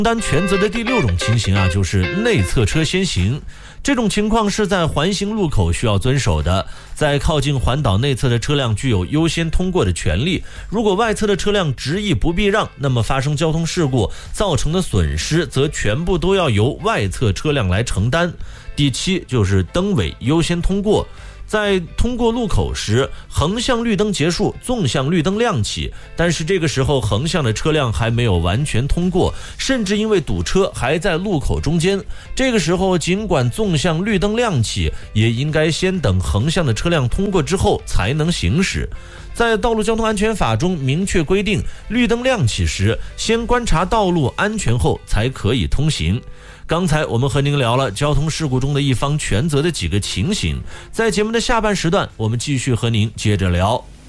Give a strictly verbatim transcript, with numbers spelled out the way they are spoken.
承担全责的第六种情形啊，就是内侧车先行。这种情况是在环形路口需要遵守的，在靠近环岛内侧的车辆具有优先通过的权利。如果外侧的车辆执意不避让，那么发生交通事故造成的损失，则全部都要由外侧车辆来承担。第七就是灯尾优先通过。在通过路口时，横向绿灯结束，纵向绿灯亮起，但是这个时候横向的车辆还没有完全通过，甚至因为堵车还在路口中间。这个时候尽管纵向绿灯亮起，也应该先等横向的车辆通过之后才能行驶。在道路交通安全法中明确规定，绿灯亮起时，先观察道路安全后才可以通行。刚才我们和您聊了交通事故中的一方全责的几个情形，在节目的下半时段，我们继续和您接着聊。